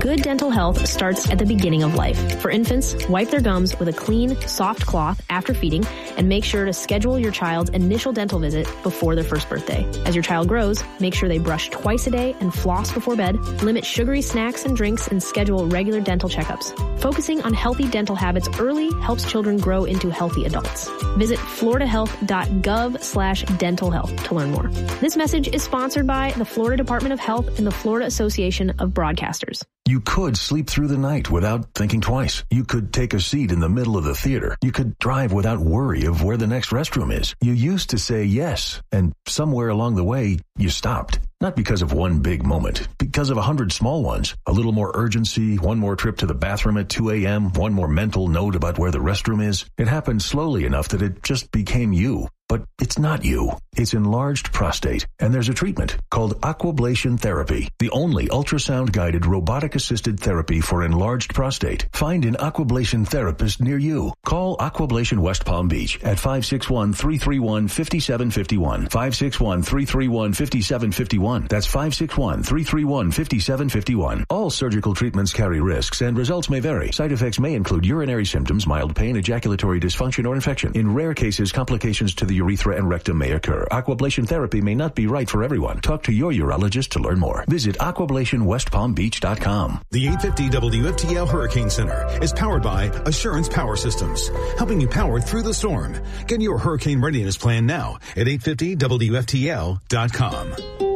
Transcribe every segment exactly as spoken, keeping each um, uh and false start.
Good dental health starts at the beginning of life. For infants, wipe their gums with a clean, soft cloth after feeding, and make sure to schedule your child's initial dental visit before their first birthday. As your child grows, make sure they brush twice a day and floss before bed, limit sugary snacks and drinks, and schedule regular dental checkups. Focusing on healthy dental habits early helps children grow into healthy adults. Visit floridahealth.gov slash dental health to learn more. This message is sponsored by the Florida Department of Health and the Florida Association of Broadcasters. You could sleep through the night without thinking twice. You could take a seat in the middle of the theater. You could drive without worry of where the next restroom is. You used to say yes, and somewhere along the way, you stopped. Not because of one big moment, because of a hundred small ones. A little more urgency, one more trip to the bathroom at two a.m., one more mental note about where the restroom is. It happened slowly enough that it just became you. But it's not you. It's enlarged prostate, and there's a treatment called Aquablation Therapy, the only ultrasound-guided robotic-assisted therapy for enlarged prostate. Find an Aquablation therapist near you. Call Aquablation West Palm Beach at five six one, three three one, five seven five one, five six one, three three one, five seven five one. That's five six one, three three one, five seven five one. All surgical treatments carry risks, and results may vary. Side effects may include urinary symptoms, mild pain, ejaculatory dysfunction, or infection. In rare cases, complications to the urethra and rectum may occur. Aquablation therapy may not be right for everyone. Talk to your urologist to learn more. Visit aquablation west palm beach dot com. The eight fifty W F T L Hurricane Center is powered by Assurance Power Systems, helping you power through the storm. Get your hurricane readiness plan now at eight fifty W F T L dot com.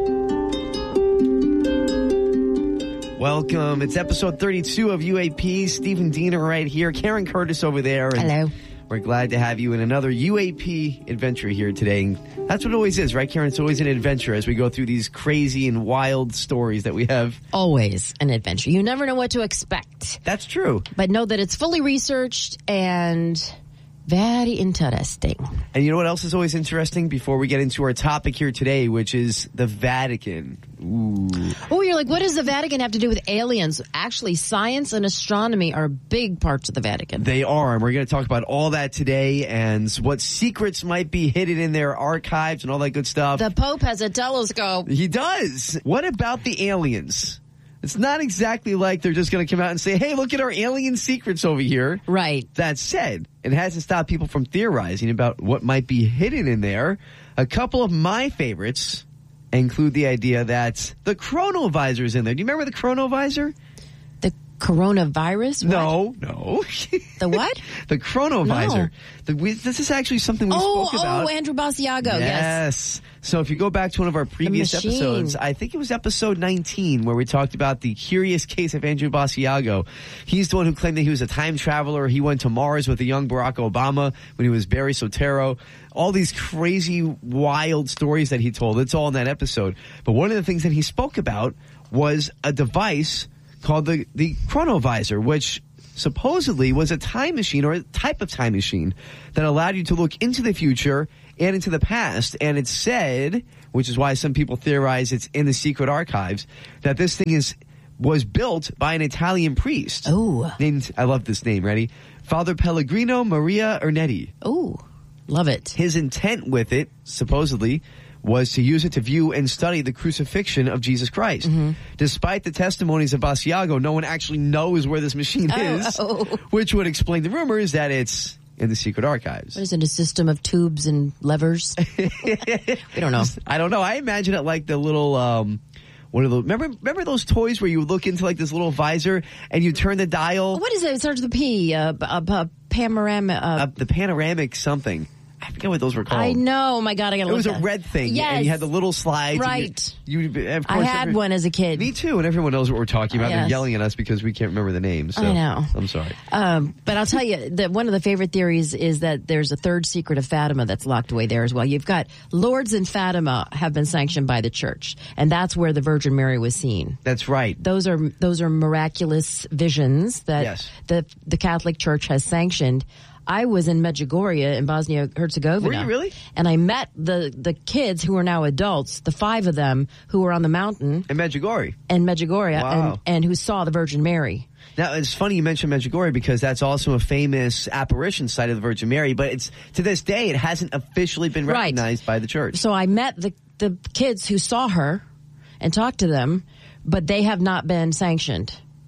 Welcome. It's episode thirty-two of U A P. Stephen Diener right here. Karen Curtis over there. And hello. We're glad to have you in another U A P adventure here today. That's what it always is, right, Karen? It's always an adventure as we go through these crazy and wild stories that we have. Always an adventure. You never know what to expect. That's true. But know that it's fully researched and very interesting. And you know what else is always interesting before we get into our topic here today, which is the Vatican. Ooh. Oh, you're like, what does the Vatican have to do with aliens? Actually, science and astronomy are big parts of the Vatican. They are, and we're going to talk about all that today and what secrets might be hidden in their archives and all that good stuff. The Pope has a telescope. He does. What about the aliens? It's not exactly like they're just going to come out and say, hey, look at our alien secrets over here. Right. That said, it hasn't stopped people from theorizing about what might be hidden in there. A couple of my favorites include the idea that the chronovisor is in there. Do you remember the chronovisor? The coronavirus? What? No, no. The what? The chronovisor. No. The, we, this is actually something we oh, spoke about. Oh, Andrew Basiago, yes. Yes. So if you go back to one of our previous episodes, I think it was episode nineteen, where we talked about the curious case of Andrew Basiago. He's the one who claimed that he was a time traveler. He went to Mars with the young Barack Obama when he was Barry Soetoro. All these crazy, wild stories that he told. It's all in that episode. But one of the things that he spoke about was a device called the, the chronovisor, which supposedly was a time machine or a type of time machine that allowed you to look into the future and into the past. And it's said, which is why some people theorize it's in the secret archives, that this thing is was built by an Italian priest. Oh. Named, I love this name, ready? Father Pellegrino Maria Ernetti. Oh, love it. His intent with it, supposedly, was to use it to view and study the crucifixion of Jesus Christ. Mm-hmm. Despite the testimonies of Basiago, no one actually knows where this machine oh, is, oh. which would explain the rumors that it's in the secret archives. What is it, a system of tubes and levers? We don't know. I don't know. I imagine it like the little... Um, One of the remember remember those toys where you would look into like this little visor and you turn the dial? What is it? It starts with a P. Uh, uh, uh, panoramic. Uh, uh, the panoramic something. I forget what those were called. I know. Oh my God, I gotta It look was a at red thing. Yes. And you had the little slides. Right. You, you, of course, I had every, one as a kid. Me too, and everyone knows what we're talking about. Yes. They're yelling at us because we can't remember the names. So I know. I'm sorry. Um, but I'll tell you that one of the favorite theories is that there's a third secret of Fatima that's locked away there as well. You've got Lourdes and Fatima have been sanctioned by the church, and that's where the Virgin Mary was seen. That's right. Those are those are miraculous visions that yes. the the Catholic Church has sanctioned. I was in Medjugorje in Bosnia-Herzegovina. Were you really? And I met the, the kids who are now adults, the five of them who were on the mountain. In Medjugorje? In Medjugorje, wow. and, and who saw the Virgin Mary. Now, it's funny you mentioned Medjugorje because that's also a famous apparition site of the Virgin Mary, but it's to this day it hasn't officially been recognized right. by the church. So I met the, the kids who saw her and talked to them, but they have not been sanctioned.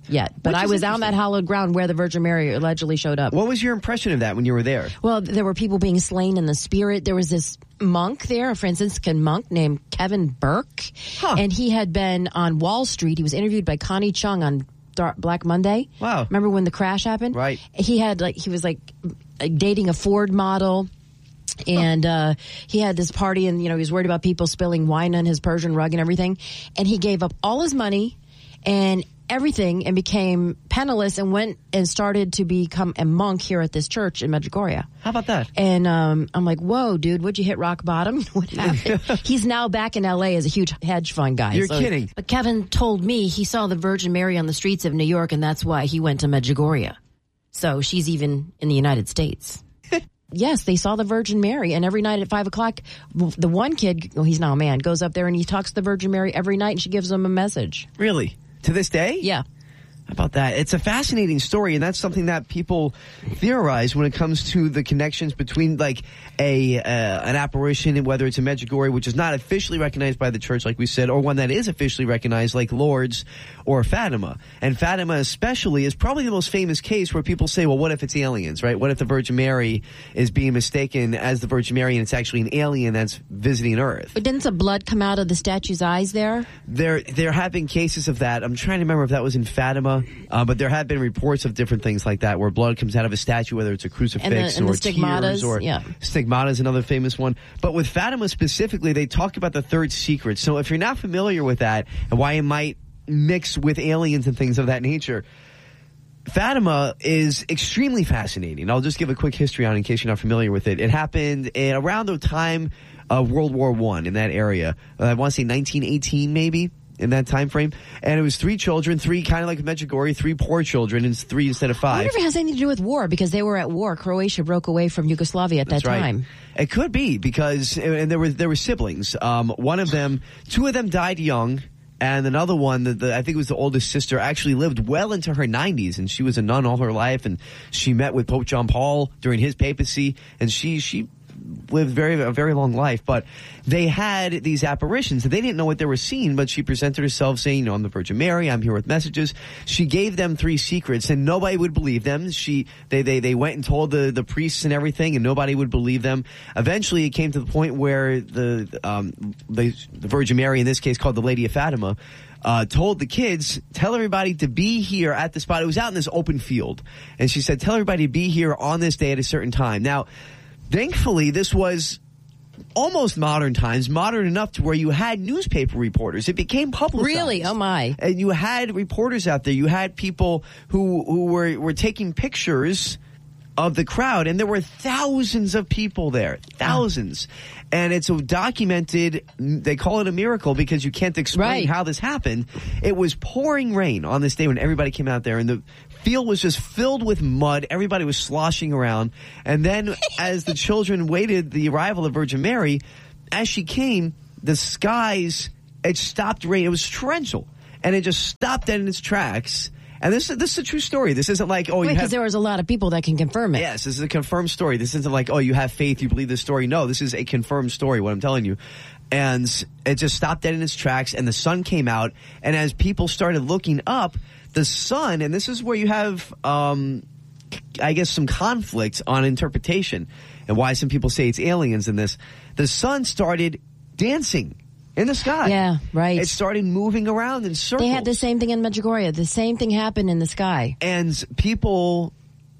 yet. But Which I is was on that hallowed ground where the Virgin Mary allegedly showed up. What was your impression of that when you were there? Well, there were people being slain in the spirit. There was this monk there, a Franciscan monk named Kevin Burke. Huh. And he had been on Wall Street. He was interviewed by Connie Chung on Dark Black Monday. Wow. Remember when the crash happened? Right. He had like, he was like dating a Ford model. And uh, he had this party, and, you know, he was worried about people spilling wine on his Persian rug and everything. And he gave up all his money and everything and became penniless and went and started to become a monk here at this church in Medjugorje. How about that? And um, I'm like, whoa, dude, would you hit rock bottom? What happened? He's now back in L A as a huge hedge fund guy. You're so, kidding. But Kevin told me he saw the Virgin Mary on the streets of New York, and that's why he went to Medjugorje. So she's even in the United States. Yes, they saw the Virgin Mary, and every night at five o'clock, the one kid, well, he's now a man, goes up there and he talks to the Virgin Mary every night, and she gives him a message. Really? To this day? Yeah. How about that? It's a fascinating story, and that's something that people theorize when it comes to the connections between, like, a uh, an apparition, whether it's a Medjugorje, which is not officially recognized by the church, like we said, or one that is officially recognized, like Lourdes or Fatima. And Fatima especially is probably the most famous case where people say, well, what if it's aliens, right? What if the Virgin Mary is being mistaken as the Virgin Mary and it's actually an alien that's visiting Earth? But didn't the blood come out of the statue's eyes there? There, there have been cases of that. I'm trying to remember if that was in Fatima, uh, but there have been reports of different things like that where blood comes out of a statue, whether it's a crucifix and the, and or the stigmatas, tears or yeah. stigmata is another famous one. But with Fatima specifically, they talk about the third secret. So if you're not familiar with that and why it might mix with aliens and things of that nature, Fatima is extremely fascinating. I'll just give a quick history on it in case you're not familiar with it. It happened in, around the time of World War One in that area. Uh, I want to say nineteen eighteen maybe. In that time frame, and it was three children, three kind of like Medjugorje, three poor children, and it's three instead of five. I wonder if it has anything to do with war, because they were at war. Croatia broke away from Yugoslavia at That's that right. time. It could be because, and there were there were siblings. Um, one of them, two of them died young, and another one, the, the, I think it was the oldest sister, actually lived well into her nineties, and she was a nun all her life, and she met with Pope John Paul during his papacy, and she she. lived very a very long life, but they had these apparitions. They didn't know what they were seeing, but she presented herself saying, you know, I'm the Virgin Mary, I'm here with messages. She gave them three secrets, and nobody would believe them. She they they, they went and told the, the priests and everything, and nobody would believe them. Eventually, it came to the point where the um the, the Virgin Mary, in this case called the Lady of Fatima, Uh, told the kids, tell everybody to be here at the spot. It was out in this open field. And she said, tell everybody to be here on this day at a certain time. Now, thankfully, this was almost modern times, modern enough to where you had newspaper reporters. It became publicized. Really? Oh, my. And you had reporters out there. You had people who, who were, were taking pictures of the crowd, and there were thousands of people there. Thousands. And it's documented, they call it a miracle because you can't explain right. how this happened. It was pouring rain on this day when everybody came out there, and the field was just filled with mud. Everybody was sloshing around. And then as the children waited the arrival of Virgin Mary, as she came, the skies, it stopped raining. It was torrential. And it just stopped dead in its tracks. And this, this is a true story. This isn't like, oh, Wait, you because have... there was a lot of people that can confirm it. Yes, this is a confirmed story. This isn't like, oh, you have faith, you believe this story. No, this is a confirmed story, what I'm telling you. And it just stopped dead in its tracks, and the sun came out. And as people started looking up, the sun, and this is where you have, um, I guess, some conflict on interpretation and why some people say it's aliens in this. The sun started dancing in the sky. Yeah, right. It started moving around in circles. They had the same thing in Medjugorje. The same thing happened in the sky. And people,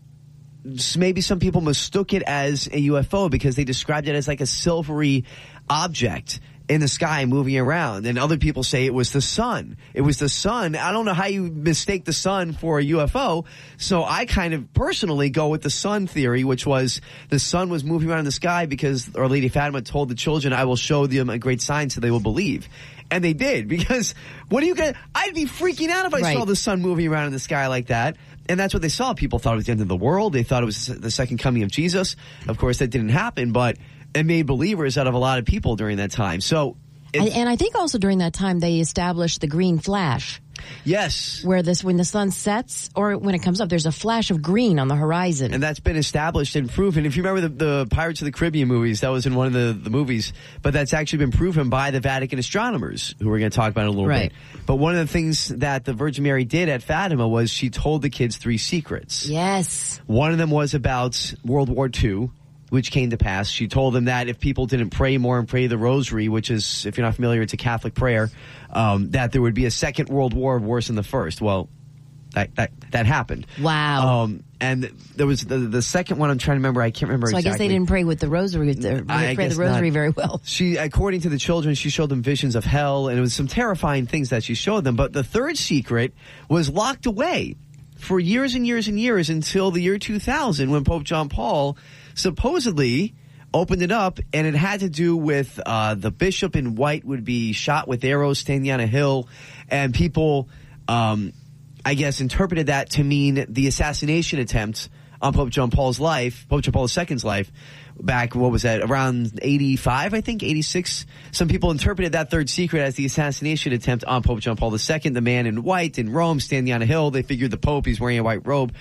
maybe some people mistook it as a U F O because they described it as like a silvery object in the sky moving around. And other people say it was the sun. It was the sun. I don't know how you mistake the sun for a U F O. So I kind of personally go with the sun theory, which was the sun was moving around in the sky because Our Lady Fatima told the children, I will show them a great sign so they will believe. And they did, because what do you get? I'd be freaking out if I right. saw the sun moving around in the sky like that. And that's what they saw. People thought it was the end of the world. They thought it was the second coming of Jesus. Of course, that didn't happen, but it made believers out of a lot of people during that time. So I, and I think also during that time they established the green flash. Yes. Where this, when the sun sets or when it comes up, there's a flash of green on the horizon. And that's been established and proven. If you remember the, the Pirates of the Caribbean movies, that was in one of the, the movies, but that's actually been proven by the Vatican astronomers, who we're going to talk about in a little right. bit. But one of the things that the Virgin Mary did at Fatima was she told the kids three secrets. Yes. One of them was about World War Two, which came to pass. She told them that if people didn't pray more and pray the rosary, which is, if you're not familiar, it's a Catholic prayer, um, that there would be a second world war worse than the first. Well, that that, that happened. Wow. Um, and there was the, the second one I'm trying to remember. I can't remember so exactly. I guess they didn't pray with the rosary. They didn't I pray guess the rosary not. very well. She, according to the children, she showed them visions of hell, and it was some terrifying things that she showed them. But the third secret was locked away for years and years and years until the year two thousand, when Pope John Paul supposedly opened it up, and it had to do with uh, the bishop in white would be shot with arrows standing on a hill, and people, um, I guess, interpreted that to mean the assassination attempt on Pope John Paul's life, Pope John Paul the Second's life, back, what was that, around eighty-five, I think, eighty-six? Some people interpreted that third secret as the assassination attempt on Pope John Paul the Second, the man in white in Rome standing on a hill. They figured the Pope, he's wearing a white robe.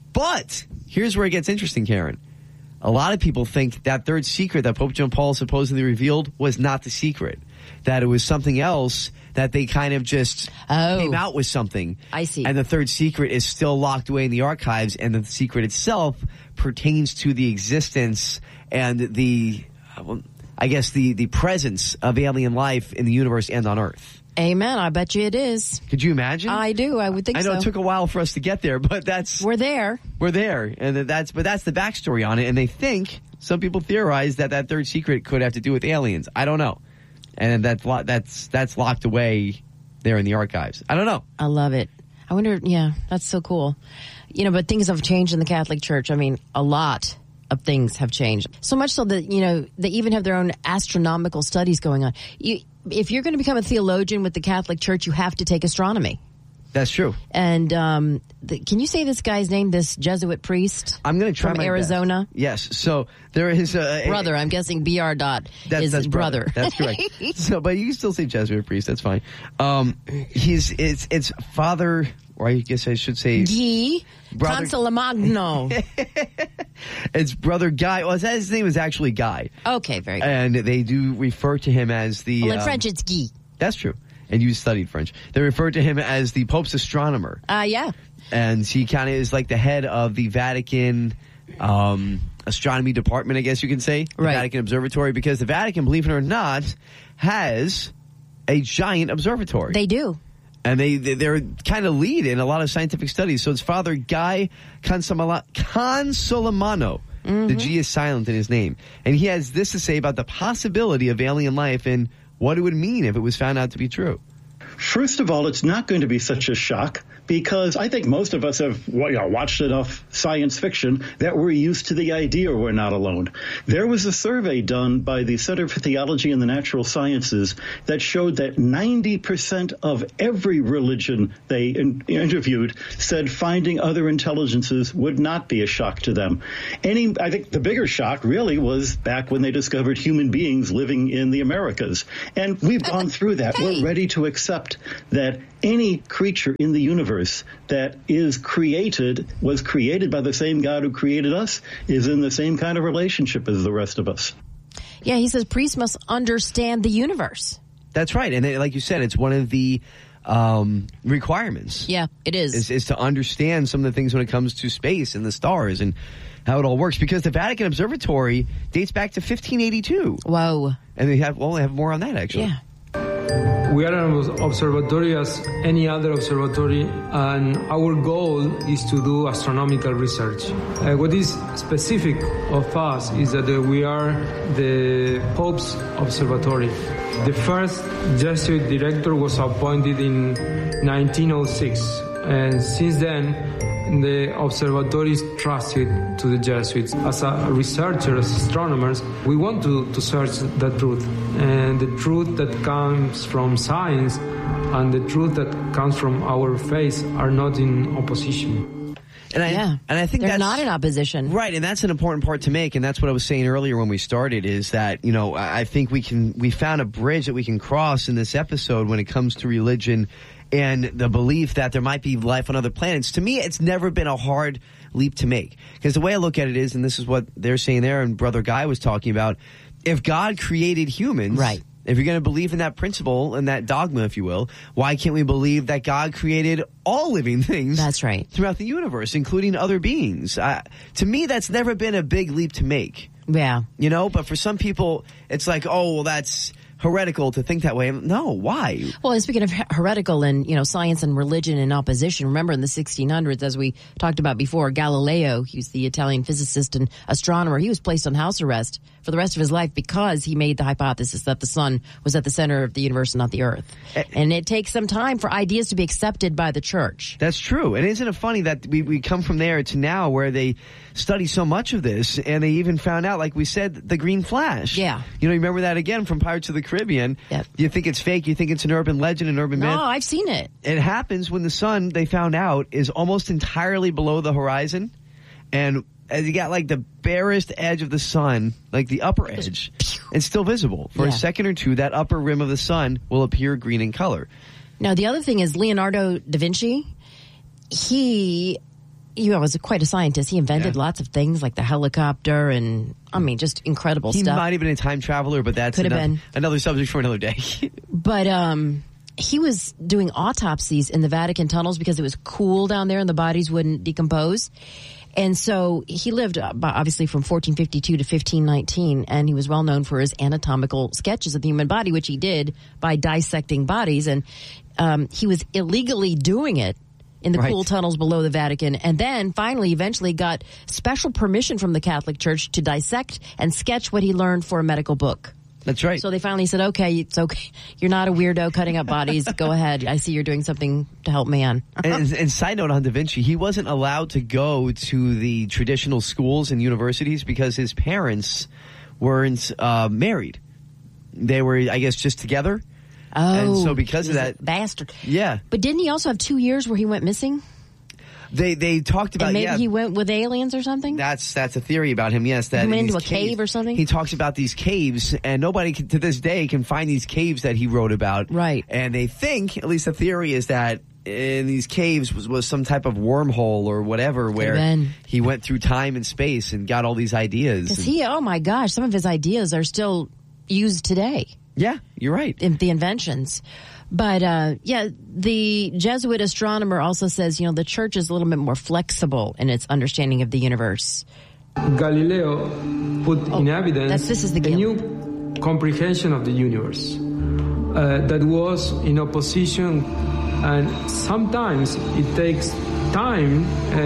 But here's where it gets interesting, Karen. A lot of people think that third secret that Pope John Paul supposedly revealed was not the secret. That it was something else, that they kind of just oh, came out with something. I see. And the third secret is still locked away in the archives, and the secret itself pertains to the existence and the, I guess, the, the presence of alien life in the universe and on Earth. Amen. I bet you it is. Could you imagine? I do. I would think so. I know so. It took a while for us to get there, but that's... We're there. We're there. And that's, but that's the backstory on it. And they think, some people theorize that that third secret could have to do with aliens. I don't know. And that's, that's, that's locked away there in the archives. I don't know. I love it. I wonder, yeah, that's so cool. You know, but things have changed in the Catholic Church. I mean, a lot of things have changed. So much so that, you know, they even have their own astronomical studies going on. You, if you're going to become a theologian with the Catholic Church, you have to take astronomy. That's true. And um, the, can you say this guy's name, this Jesuit priest? I'm going to try from my Arizona. Best. Yes. So there is a... Brother. I'm guessing B R dot that's, is that's brother. brother. That's correct. So, but you can still say Jesuit priest. That's fine. Um, he's, it's, it's Father... Or I guess I should say... Guy Consolamagno. It's Brother Guy. Well, his name is actually Guy. Okay, very good. And they do refer to him as the... Well, in um, French, it's Guy. That's true. And you studied French. They refer to him as the Pope's astronomer. Uh, yeah. And he kind of is like the head of the Vatican um, astronomy department, I guess you can say. The right. Vatican Observatory. Because the Vatican, believe it or not, has a giant observatory. They do. And they, they're kind of lead in a lot of scientific studies. So it's Father Guy Consolamano. Mm-hmm. The G is silent in his name. And he has this to say about the possibility of alien life and what it would mean if it was found out to be true. First of all, it's not going to be such a shock because I think most of us have you know, watched enough science fiction that we're used to the idea we're not alone. There was a survey done by the Center for Theology and the Natural Sciences that showed that ninety percent of every religion they in- interviewed said finding other intelligences would not be a shock to them. Any, I think the bigger shock really was back when they discovered human beings living in the Americas. And we've gone through that. We're ready to accept that any creature in the universe that is created, was created by the same God who created us, is in the same kind of relationship as the rest of us. Yeah, he says priests must understand the universe. That's right. And they, like you said, it's one of the um, requirements. Yeah, it is. is. Is to understand some of the things when it comes to space and the stars and how it all works. Because the Vatican Observatory dates back to fifteen eighty-two. Whoa. And they have, well, they have more on that, actually. Yeah. We are an observatory as any other observatory, and our goal is to do astronomical research. Uh, what is specific of us is that uh, we are the Pope's observatory. The first Jesuit director was appointed in nineteen oh six, and since then, the observatory is trusted to the Jesuits. As a researcher, as astronomers, we want to, to search the truth. And the truth that comes from science and the truth that comes from our faith are not in opposition. And I, yeah. and I think they're that's not in opposition. Right. And that's an important part to make. And that's what I was saying earlier when we started is that, you know, I think we can, we found a bridge that we can cross in this episode when it comes to religion and the belief that there might be life on other planets. To me, it's never been a hard leap to make. Because the way I look at it is, and this is what they're saying there and Brother Guy was talking about, if God created humans. Right. If you're going to believe in that principle and that dogma, if you will, why can't we believe that God created all living things? That's right. Throughout the universe, including other beings. Uh, to me, that's never been a big leap to make. Yeah. You know, but for some people, it's like, oh, well, that's heretical to think that way. No, why? Well, and speaking of heretical and, you know, science and religion in opposition, remember in the sixteen hundreds, as we talked about before, Galileo, he was the Italian physicist and astronomer, he was placed on house arrest for the rest of his life because he made the hypothesis that the sun was at the center of the universe and not the earth. And it takes some time for ideas to be accepted by the church. That's true. And isn't it funny that we, we come from there to now where they study so much of this and they even found out, like we said, the green flash. Yeah. You know, you remember that again from Pirates of the Caribbean. Yep. You think it's fake. You think it's an urban legend, an urban myth. No, I've seen it. It happens when the sun, they found out, is almost entirely below the horizon. And as you got like the barest edge of the sun, like the upper edge, it's still visible. For yeah. a second or two, that upper rim of the sun will appear green in color. Now, the other thing is Leonardo da Vinci, he, you know, was quite a scientist. He invented Yeah. lots of things like the helicopter and, I mean, just incredible He stuff. might have been a time traveler, but that's Could have another, been. another subject for another day. But um, he was doing autopsies in the Vatican tunnels because it was cool down there and the bodies wouldn't decompose. And so he lived, uh, obviously, from fourteen fifty-two to fifteen nineteen, and he was well known for his anatomical sketches of the human body, which he did by dissecting bodies. And um, he was illegally doing it in the Right. cool tunnels below the Vatican, and then finally, eventually got special permission from the Catholic Church to dissect and sketch what he learned for a medical book. That's right. So they finally said, okay, it's okay. You're not a weirdo cutting up bodies. Go ahead. I see you're doing something to help man. and, and side note on Da Vinci, he wasn't allowed to go to the traditional schools and universities because his parents weren't uh, married. They were, I guess, just together. Oh. And so because of he's a that- bastard. Yeah. But didn't he also have two years where he went missing? They they talked about And maybe yeah, he went with aliens or something? That's that's a theory about him. Yes, that He went in into these a cave caves- or something? He talks about these caves, and nobody can, to this day can find these caves that he wrote about. Right. And they think, at least the theory is that in these caves was, was some type of wormhole or whatever where been. he went through time and space and got all these ideas. Because And- he, oh my gosh, some of his ideas are still used today. yeah, you're right. In the inventions. But, uh, yeah, the Jesuit astronomer also says, you know, the church is a little bit more flexible in its understanding of the universe. Galileo put in that's- evidence this is the a Gil- new comprehension of the universe uh, that was in opposition, and sometimes it takes time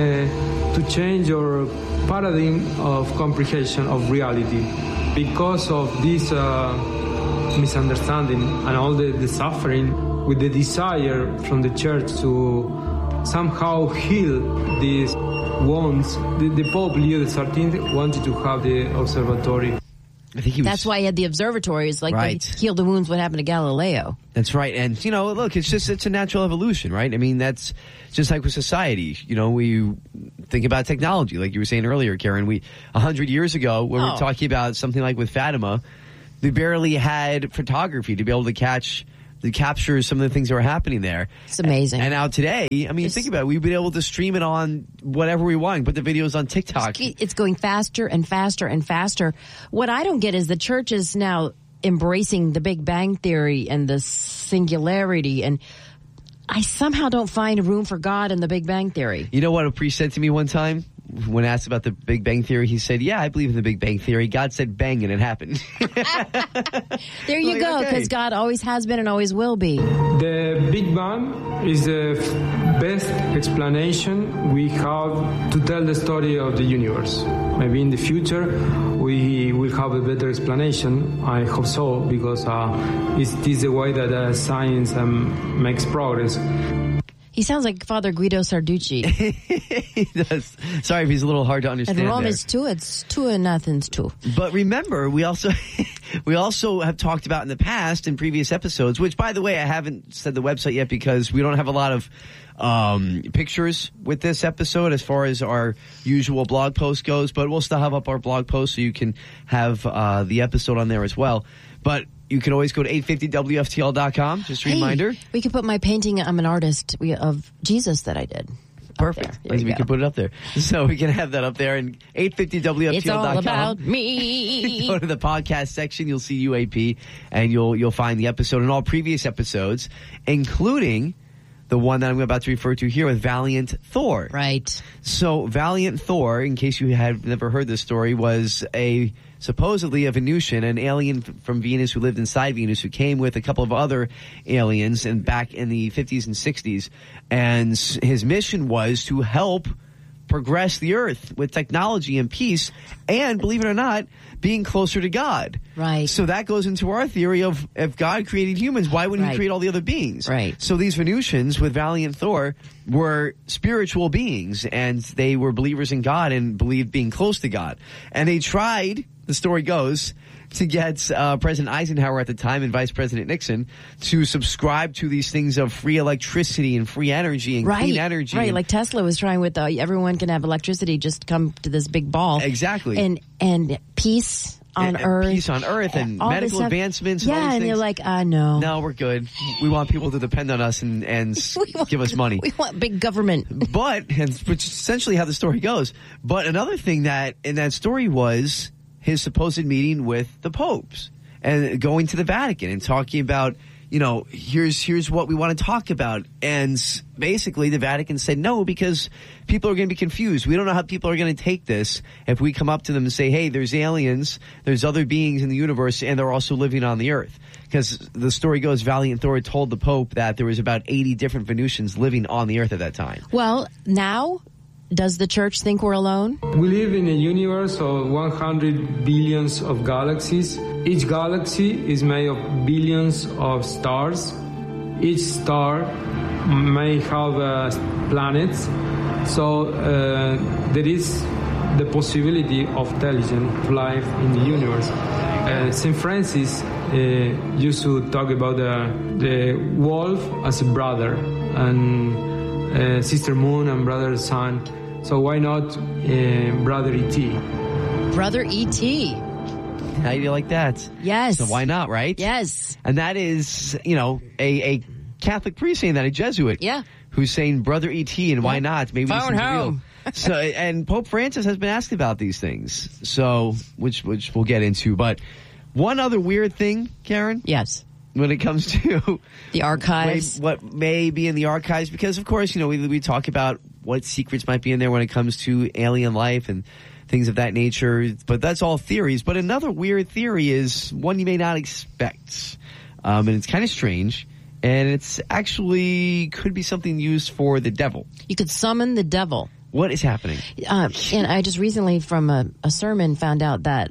uh, to change your paradigm of comprehension of reality because of this uh, misunderstanding and all the, the suffering, with the desire from the church to somehow heal these wounds. The, the Pope Leo the thirteenth wanted to have the observatory. I think he was, That's why he had the observatory. It's like Right. they healed the wounds what happened to Galileo. That's right. And, you know, look, it's just, it's a natural evolution, right? I mean, that's just like with society. You know, we think about technology, like you were saying earlier, Karen. We, a hundred years ago, when we Oh. were talking about something like with Fatima, they barely had photography to be able to catch, to capture some of the things that were happening there. It's amazing. And now today, I mean, It's- think about it. We've been able to stream it on whatever we want, put the videos on TikTok. It's going faster and faster and faster. What I don't get is the church is now embracing the Big Bang Theory and the singularity, and I somehow don't find room for God in the Big Bang Theory. You know what a priest said to me one time? When asked about the Big Bang Theory, he said, yeah, I believe in the Big Bang Theory. God said bang and it happened. There you Like, go, okay. because God always has been and always will be. The Big Bang is the f- best explanation we have to tell the story of the universe. Maybe in the future we will have a better explanation. I hope so, because uh, it's, this is the way that uh, science um, makes progress. He sounds like Father Guido Sarducci. He does. Sorry if he's a little hard to understand. And Rome there. is two. It's two in Athens too. But remember, we also we also have talked about in the past in previous episodes. Which, by the way, I haven't said the website yet because we don't have a lot of um, pictures with this episode as far as our usual blog post goes. But we'll still have up our blog post so you can have uh, the episode on there as well. But you can always go to eight fifty W F T L dot com. Just a hey, reminder. We could put my painting, I'm an artist, of Jesus that I did. Perfect. There. There we go. can put it up there. So we can have that up there. And eight fifty W F T L dot com. It's all about me. Go to the podcast section. You'll see U A P, and you'll you'll find the episode and all previous episodes, including the one that I'm about to refer to here with Valiant Thor. Right. So Valiant Thor, in case you had never heard this story, was a supposedly a Venusian, an alien from Venus who lived inside Venus, who came with a couple of other aliens and back in the fifties and sixties. And his mission was to help progress the Earth with technology and peace and, believe it or not, being closer to God. Right. So that goes into our theory of if God created humans, why wouldn't right. he create all the other beings? Right. So these Venusians with Valiant Thor were spiritual beings, and they were believers in God and believed being close to God. And they tried, the story goes, to get uh, President Eisenhower at the time and Vice President Nixon to subscribe to these things of free electricity and free energy and right. clean energy. Right, and, like Tesla was trying with uh, everyone can have electricity, just come to this big ball. Exactly. And and peace on and, and Earth. Peace on Earth and all medical advancements and yeah, all these and things. you're like, uh, no. No, we're good. We want people to depend on us and, and want, give us money. We want big government. But, and, which is essentially how the story goes. But another thing that in that story was his supposed meeting with the popes and going to the Vatican and talking about, you know, here's here's what we want to talk about. And basically the Vatican said no because people are going to be confused. We don't know how people are going to take this if we come up to them and say, hey, there's aliens, there's other beings in the universe, and they're also living on the Earth. Because the story goes, Valiant Thor told the Pope that there was about eighty different Venusians living on the Earth at that time. Well, now, does the church think we're alone? We live in a universe of one hundred billions of galaxies. Each galaxy is made of billions of stars. Each star may have uh, planets. So uh, there is the possibility of intelligent life in the universe. Uh, Saint Francis uh, used to talk about the, the wolf as a brother and Uh, Sister Moon and Brother Sun. So why not uh, Brother E T? Brother E T. How do you like that? Yes. So why not, right? Yes. And that is, you know, a, a Catholic priest saying that, a Jesuit. Yeah. Who's saying Brother E T and why not? Maybe this Phone is home. real. So, and Pope Francis has been asked about these things. So, which, which we'll get into. But one other weird thing, Karen. Yes. When it comes to the archives, what may be in the archives, because of course, you know, we we talk about what secrets might be in there when it comes to alien life and things of that nature. But that's all theories. But another weird theory is one you may not expect, um, and it's kind of strange. And it's actually could be something used for the devil. You could summon the devil. What is happening? Uh, and I just recently, from a, a sermon, found out that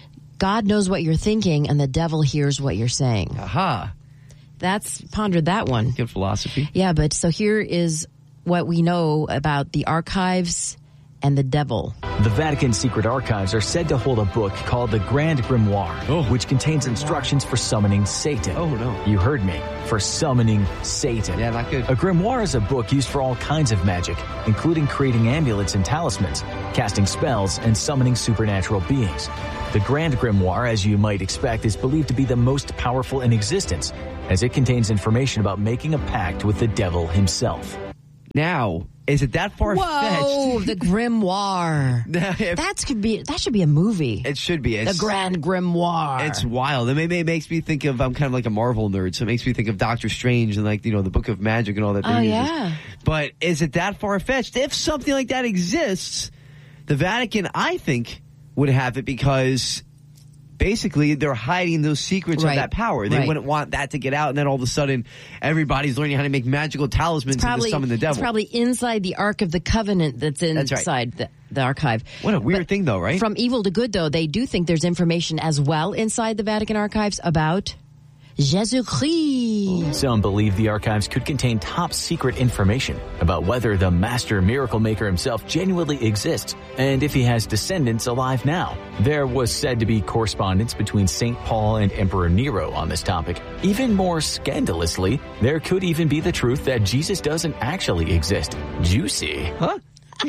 God knows what you're thinking, and the devil hears what you're saying. Aha. That's, pondered that one. Good philosophy. Yeah, but so here is what we know about the archives and the devil. The Vatican secret archives are said to hold a book called the Grand Grimoire, oh. which contains instructions for summoning Satan. Oh, no. You heard me. For summoning Satan. Yeah, not good. A grimoire is a book used for all kinds of magic, including creating amulets and talismans, casting spells, and summoning supernatural beings. The Grand Grimoire, as you might expect, is believed to be the most powerful in existence, as it contains information about making a pact with the devil himself. Now, is it that far-fetched? Whoa, the grimoire. That could be. That should be a movie. It should be. It's, the Grand Grimoire. It's wild. It, may, it makes me think of, I'm kind of like a Marvel nerd, so it makes me think of Doctor Strange and like, you know, the Book of Magic and all that. Oh, uses. yeah. But is it that far-fetched? If something like that exists, the Vatican, I think, would have it because basically they're hiding those secrets right. of that power. They right. wouldn't want that to get out, and then all of a sudden everybody's learning how to make magical talismans probably, and to summon the devil. It's probably inside the Ark of the Covenant that's inside that's right. the, the archive. What a weird but thing, though, right? From evil to good, though, they do think there's information as well inside the Vatican archives about Jésus-Christ. Some believe the archives could contain top secret information about whether the master miracle maker himself genuinely exists and if he has descendants alive now. There was said to be correspondence between Saint Paul and Emperor Nero on this topic. Even more scandalously, there could even be the truth that Jesus doesn't actually exist. Juicy. Huh?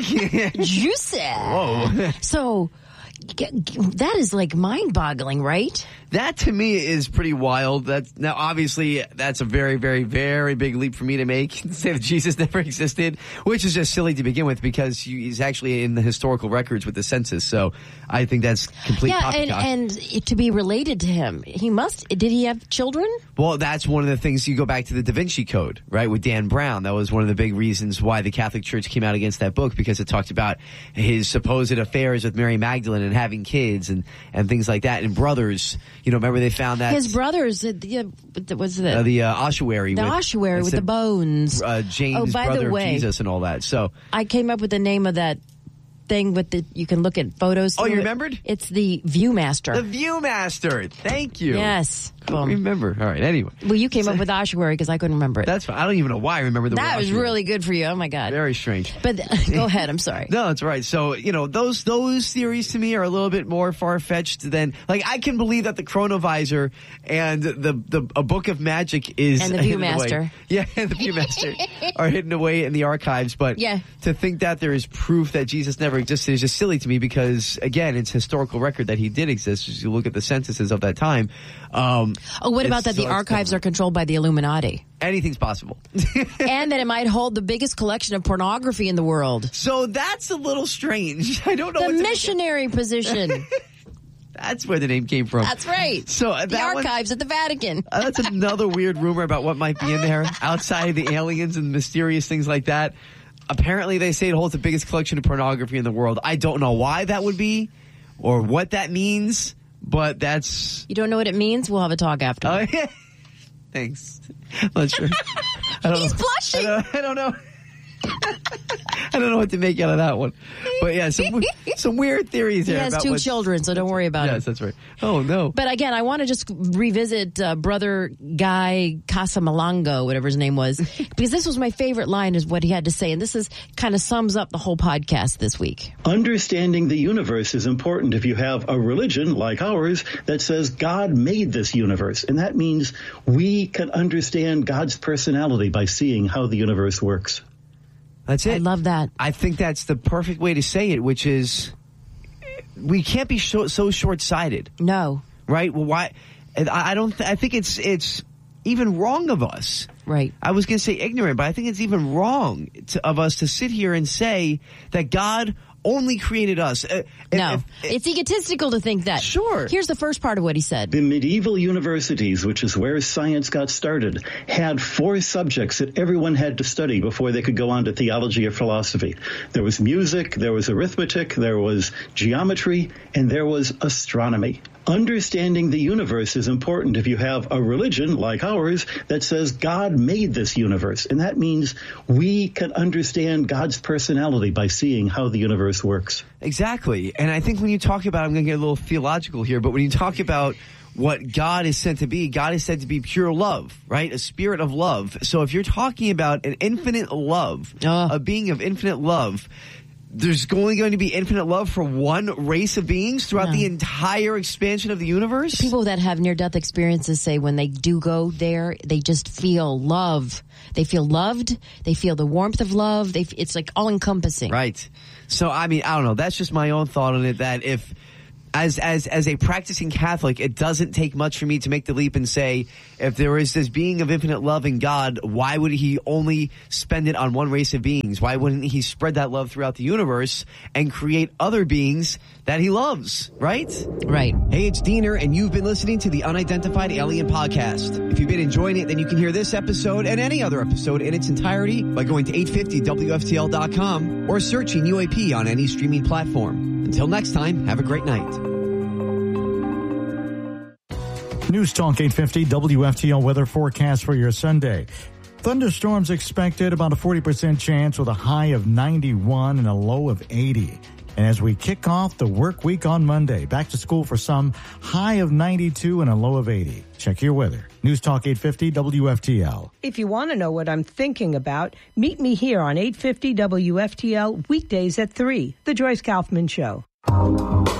Juicy. Whoa. So, that is like mind-boggling, right? That to me is pretty wild. That's now obviously that's a very, very, very big leap for me to make. Say that Jesus never existed, which is just silly to begin with because he's actually in the historical records with the census. So I think that's complete yeah, poppycock. and, and to be related to him, he must. Did he have children? Well, that's one of the things. You go back to the Da Vinci Code, right, with Dan Brown. That was one of the big reasons why the Catholic Church came out against that book, because it talked about his supposed affairs with Mary Magdalene and having kids and, and things like that, and brothers. You know, remember they found that his brothers. Uh, yeah, was the uh, the uh, ossuary, the with, ossuary with the bones. Uh, James, oh, by brother the way, of Jesus, and all that. So I came up with the name of that thing with the you can look at photos. Oh, you it. remembered? It's the Viewmaster. The Viewmaster. Thank you. Yes. I don't remember. All right. Anyway. Well, you came so, up with ossuary because I couldn't remember it. That's fine. I don't even know why I remember the that word That was ossuary. really good for you. Oh my God. Very strange. But go ahead. I'm sorry. No, that's right. So, you know, those those theories to me are a little bit more far-fetched than, like, I can believe that the Chronovisor and the, the a book of magic is and the Viewmaster. Yeah, and the Viewmaster are hidden away in the archives. But yeah. to think that there is proof that Jesus never existed is just silly to me because, again, it's historical record that he did exist. As you look at the censuses of that time. Um, oh, what about that the archives are controlled by the Illuminati? Anything's possible. And that it might hold the biggest collection of pornography in the world. So that's a little strange. I don't know. The what missionary position. That's where the name came from. That's right. So uh, the that archives one, at the Vatican. Uh, that's another weird rumor about what might be in there outside of the aliens and mysterious things like that. Apparently, they say it holds the biggest collection of pornography in the world. I don't know why that would be or what that means, but that's... You don't know what it means? We'll have a talk after. Uh, yeah. Thanks. I'm not sure. I don't He's know. blushing. I don't, I don't know. I don't know what to make out of that one. But yeah, some some weird theories he there. He has about two what's, children, so don't worry about yes, it. Yes, that's right. Oh, no. But again, I want to just revisit uh, Brother Guy Casamalongo, whatever his name was, because this was my favorite line is what he had to say. And this is kind of sums up the whole podcast this week. Understanding the universe is important if you have a religion like ours that says God made this universe. And that means we can understand God's personality by seeing how the universe works. That's it. I love that. I think that's the perfect way to say it, which is we can't be so, so short-sighted. No. Right? Well, why? I don't. Th- I think it's it's even wrong of us. Right. I was going to say ignorant, but I think it's even wrong to, of us to sit here and say that God only created us. Uh, no. if, if, it's egotistical to think that. Sure. Here's the first part of what he said. The medieval universities, which is where science got started, had four subjects that everyone had to study before they could go on to theology or philosophy. There was music, there was arithmetic, there was geometry, and there was astronomy. Understanding the universe is important if you have a religion like ours that says God made this universe. And that means we can understand God's personality by seeing how the universe works. Exactly. And I think when you talk about, I'm going to get a little theological here, but when you talk about what God is said to be, God is said to be pure love, right? A spirit of love. So if you're talking about an infinite love, uh. a being of infinite love, there's only going to be infinite love for one race of beings throughout no. the entire expansion of the universe? People that have near-death experiences say when they do go there, they just feel love. They feel loved. They feel the warmth of love. They, it's like all-encompassing. Right. So, I mean, I don't know. That's just my own thought on it, that if... As as as a practicing Catholic, it doesn't take much for me to make the leap and say, if there is this being of infinite love in God, why would he only spend it on one race of beings? Why wouldn't he spread that love throughout the universe and create other beings that he loves, right? Right. Hey, it's Diener, and you've been listening to the Unidentified Alien Podcast. If you've been enjoying it, then you can hear this episode and any other episode in its entirety by going to eight fifty W F T L dot com or searching U A P on any streaming platform. Until next time, have a great night. News Talk eight fifty W F T L weather forecast for your Sunday. Thunderstorms expected, about a forty percent chance with a high of ninety-one and a low of eighty. And as we kick off the work week on Monday, back to school for some, high of ninety-two and a low of eighty. Check your weather. News Talk eight fifty W F T L. If you want to know what I'm thinking about, meet me here on eight fifty W F T L weekdays at three, The Joyce Kaufman Show.